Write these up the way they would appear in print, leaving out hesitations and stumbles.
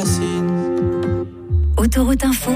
fascine. Autoroute Info,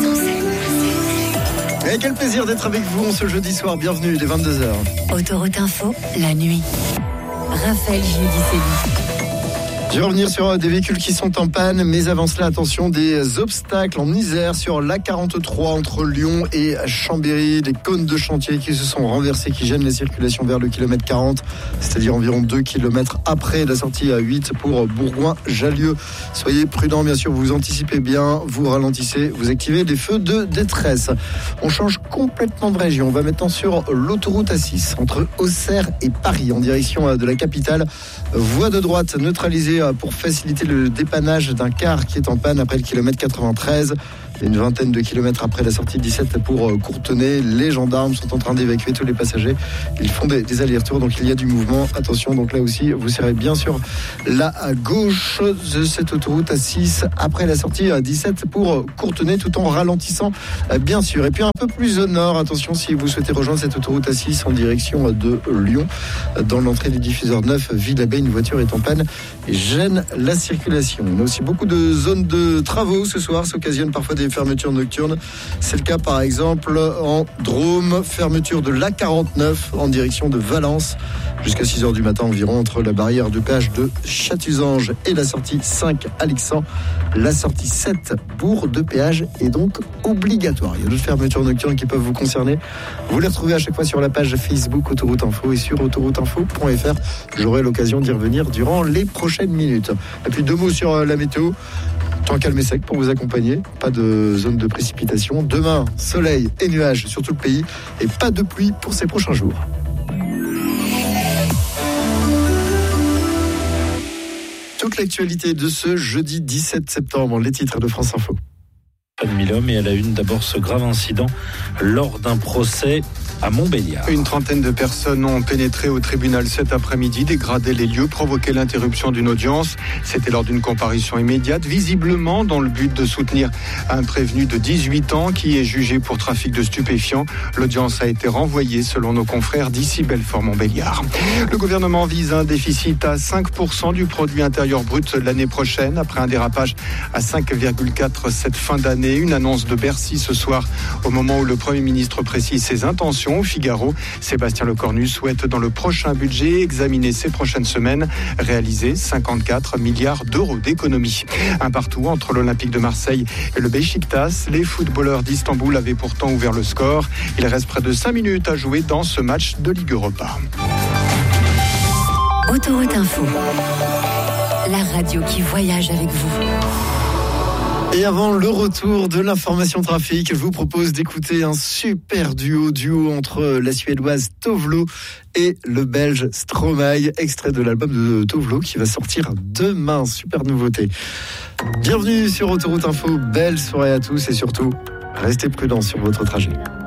Et quel plaisir d'être avec vous ce jeudi soir. Bienvenue, il est 22h. Autoroute Info, la nuit. Raphaël Giudicelli. Je vais revenir sur des véhicules qui sont en panne, mais avant cela, attention, des obstacles en Isère sur l'A43 entre Lyon et Chambéry, des cônes de chantier qui se sont renversés, qui gênent la circulation vers le kilomètre 40, c'est-à-dire environ 2 km après la sortie à 8 pour Bourgoin-Jallieu. Soyez prudents, bien sûr, vous anticipez bien, vous ralentissez, vous activez les feux de détresse. On change complètement de région, on va maintenant sur l'autoroute A6 entre Auxerre et Paris en direction de la capitale. Voie de droite neutralisée pour faciliter le dépannage d'un car qui est en panne après le kilomètre 93. Une vingtaine de kilomètres après la sortie 17 pour Courtenay. Les gendarmes sont en train d'évacuer tous les passagers. Ils font des allers-retours, donc il y a du mouvement. Attention, donc là aussi, vous serez bien sûr là à gauche de cette autoroute A6 après la sortie 17 pour Courtenay, tout en ralentissant bien sûr. Et puis un peu plus au nord, attention si vous souhaitez rejoindre cette autoroute A6 en direction de Lyon, dans l'entrée du diffuseur 9 Ville-Abbé, une voiture est en panne et gêne la circulation. On a aussi beaucoup de zones de travaux ce soir, ça occasionne parfois des fermetures nocturnes. C'est le cas par exemple en Drôme, fermeture de l'A49 en direction de Valence jusqu'à 6h du matin environ entre la barrière de péage de Chatuzange et la sortie 5 Alexandre. La sortie 7 Bourg de péage est donc obligatoire. Il y a d'autres fermetures nocturnes qui peuvent vous concerner. Vous les retrouvez à chaque fois sur la page Facebook Autoroute Info et sur autorouteinfo.fr. J'aurai l'occasion d'y revenir durant les prochaines minutes. Et puis 2 mots sur la météo. Temps calme et sec pour vous accompagner. Pas de zone de précipitation. Demain, soleil et nuages sur tout le pays et pas de pluie pour ces prochains jours. Toute l'actualité de ce jeudi 17 septembre, les titres de France Info. Pas de 1000 hommes et à la une d'abord ce grave incident lors d'un procès à Montbéliard. Une trentaine de personnes ont pénétré au tribunal cet après-midi, dégradé les lieux, provoqué l'interruption d'une audience. C'était lors d'une comparution immédiate, visiblement dans le but de soutenir un prévenu de 18 ans qui est jugé pour trafic de stupéfiants. L'audience a été renvoyée selon nos confrères d'ici Belfort-Montbéliard. Le gouvernement vise un déficit à 5% du produit intérieur brut l'année prochaine, après un dérapage à 5,4 cette fin d'année. Une annonce de Bercy ce soir, au moment où le Premier ministre précise ses intentions. Au Figaro, Sébastien Lecornu souhaite dans le prochain budget examiner ces prochaines semaines réaliser 54 milliards d'euros d'économies. Un partout entre l'Olympique de Marseille et le Beşiktaş. Les footballeurs d'Istanbul avaient pourtant ouvert le score. Il reste près de 5 minutes à jouer dans ce match de Ligue Europa. Autoroute Info, la radio qui voyage avec vous. Et avant le retour de l'information trafic, je vous propose d'écouter un super duo entre la Suédoise Tovlo et le Belge Stromae, extrait de l'album de Tovlo qui va sortir demain. Super nouveauté. Bienvenue sur Autoroute Info, belle soirée à tous et surtout, restez prudents sur votre trajet.